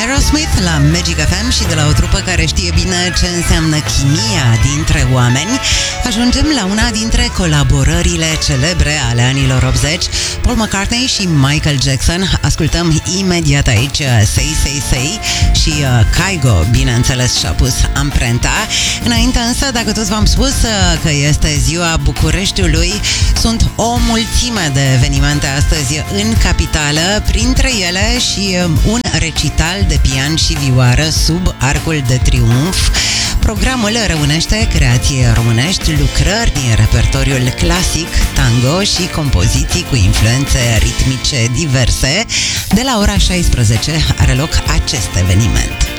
Aerosmith la Magic FM și de la o trupă care știe bine ce înseamnă chimia dintre oameni, ajungem la una dintre colaborările celebre ale anilor 80, Paul McCartney și Michael Jackson. Ascultăm imediat aici Say Say Say și Kygo, bineînțeles, și-a pus amprenta. Înainte însă, dacă tot v-am spus că este ziua Bucureștiului, sunt o mulțime de evenimente astăzi în capitală, printre ele și un recital de pian și vioară sub Arcul de Triunf. Programul reunește creații românești, lucrări din repertoriul clasic, tango și compoziții cu influențe ritmice diverse. De la ora 16 are loc acest eveniment.